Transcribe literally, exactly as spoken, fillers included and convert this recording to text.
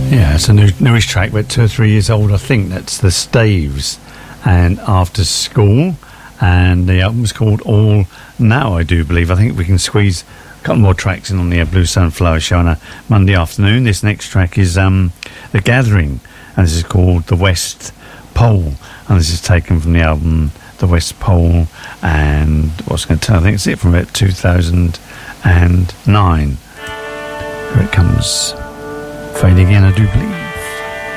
Yeah, it's a new, newish track, but two or three years old, I think. That's the Staves and After School, and the album's called All Now, I do believe. I think we can squeeze a couple more tracks in on the Blue Sunflower Show on a Monday afternoon. This next track is um, The Gathering, and this is called The West Pole, and this is taken from the album The West Pole, and what's going to tell, I think it's it from about two thousand nine. Here it comes. Fade again, I do believe.